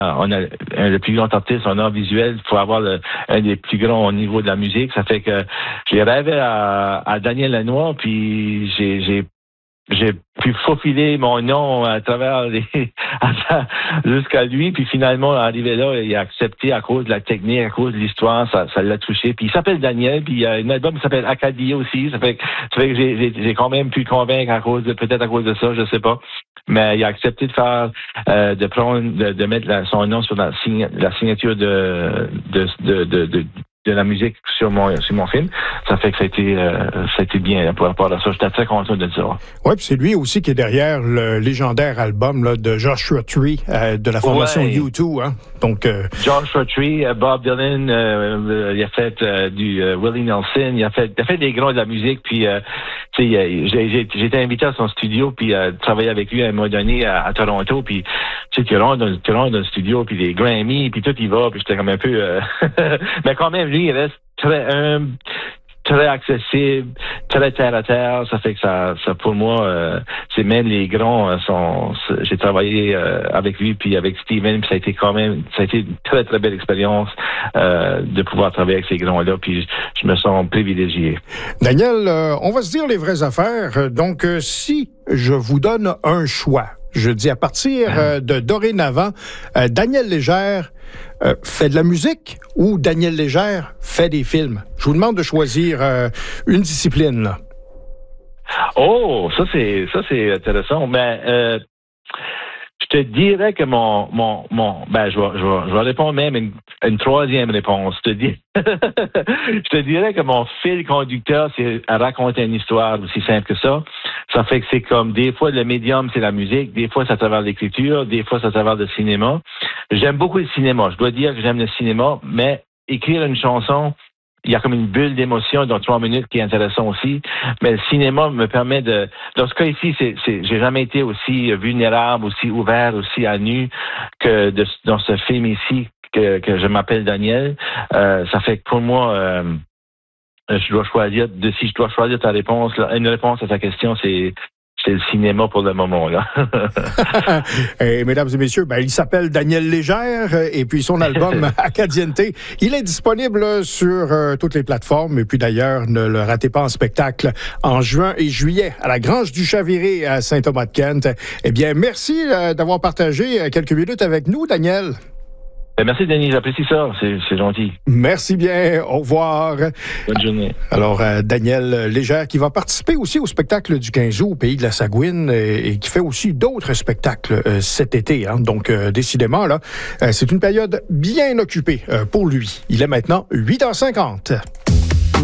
on a le plus grand artiste en art visuel. Il faut avoir un des plus grands au niveau de la musique. Ça fait que j'ai rêvé à Daniel Lanois, puis j'ai pu faufiler mon nom à travers jusqu'à lui, puis finalement, arrivé là, il a accepté à cause de la technique, à cause de l'histoire, ça l'a touché. Puis il s'appelle Daniel, puis il y a un album qui s'appelle Acadie aussi, ça fait que j'ai quand même pu le convaincre peut-être à cause de ça, je sais pas. Mais il a accepté de mettre son nom sur la signature de la musique sur mon film. Ça fait que ça a été bien par rapport à ça. J'étais très content de ça. Oui, puis c'est lui aussi qui est derrière le légendaire album là, de Joshua Tree de la formation U2. Hein? Donc, Joshua Tree, Bob Dylan, il a fait du Willie Nelson, il a fait des grands de la musique. Puis, j'ai été invité à son studio, puis travailler avec lui à un moment donné à Toronto. Puis, tu rentres dans le studio, puis les Grammy, puis tout y va. Puis j'étais comme un peu... mais quand même, lui, il reste très humble, très accessible, très terre à terre. Ça fait que ça pour moi, c'est même les grands j'ai travaillé avec lui puis avec Steven, puis ça a été une très très belle expérience de pouvoir travailler avec ces grands-là. Puis je me sens privilégié. Daniel, on va se dire les vraies affaires. Donc, si je vous donne un choix, je dis à partir de dorénavant, Daniel Légère fait de la musique ou Daniel Légère fait des films? Je vous demande de choisir une discipline. Là. Oh, ça c'est intéressant. Mais je te dirais que je vais répondre même une troisième réponse. Je te dirais que mon fil conducteur, c'est à raconter une histoire aussi simple que ça. Ça fait que c'est comme, des fois, le médium, c'est la musique, des fois, c'est à travers l'écriture, des fois, c'est à travers le cinéma. J'aime beaucoup le cinéma. Je dois dire que j'aime le cinéma, mais écrire une chanson, il y a comme une bulle d'émotion dans 3 minutes qui est intéressant aussi. Mais le cinéma me permet dans ce cas ici, j'ai jamais été aussi vulnérable, aussi ouvert, aussi à nu que dans ce film ici que je m'appelle Daniel. Ça fait que pour moi, si je dois choisir ta réponse, là, une réponse à ta question, c'est le cinéma pour le moment, là. Et, mesdames et messieurs, il s'appelle Daniel Légère et puis son album Acadiente, il est disponible sur toutes les plateformes. Et puis d'ailleurs, ne le ratez pas en spectacle en juin et juillet à la Grange du Chaviré à Saint-Thomas-de-Kent. Eh bien, merci d'avoir partagé quelques minutes avec nous, Daniel. Merci, Denis. J'apprécie ça. C'est gentil. Merci bien. Au revoir. Bonne journée. Alors, Daniel Légère, qui va participer aussi au spectacle du 15 août au Pays de la Sagouine et qui fait aussi d'autres spectacles cet été. Hein. Donc, décidément, là, c'est une période bien occupée pour lui. Il est maintenant 8h50.